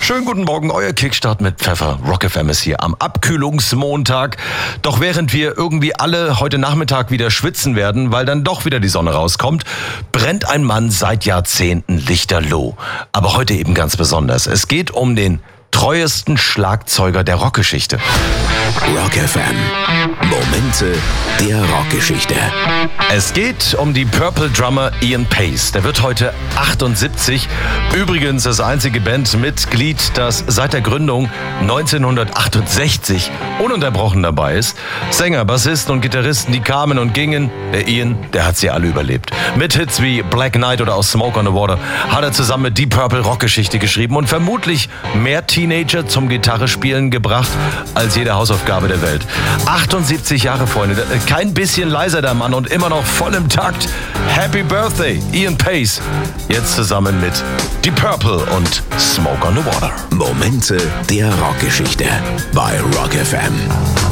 Schönen guten Morgen, euer Kickstart mit Pfeffer. Rock FM ist hier am Abkühlungsmontag. Doch während wir irgendwie alle heute Nachmittag wieder schwitzen werden, weil dann doch wieder die Sonne rauskommt, brennt ein Mann seit Jahrzehnten lichterloh. Aber heute eben ganz besonders. Es geht um den treuesten Schlagzeuger der Rockgeschichte. Rock FM. Momente der Rockgeschichte. Es geht um die Purple Drummer Ian Paice. Der wird heute 78. Übrigens das einzige Bandmitglied, das seit der Gründung 1968 ununterbrochen dabei ist. Sänger, Bassisten und Gitarristen, die kamen und gingen. Der Ian, der hat sie alle überlebt. Mit Hits wie Black Knight oder auch Smoke on the Water hat er zusammen mit Deep Purple Rockgeschichte geschrieben und vermutlich mehr Teenager zum Gitarrespielen gebracht als jede Hausaufgabe der Welt. 78 Jahre, Freunde. Kein bisschen leiser der Mann und immer noch voll im Takt. Happy Birthday, Ian Paice. Jetzt zusammen mit Deep Purple und Smoke on the Water. Momente der Rockgeschichte bei Rock FM.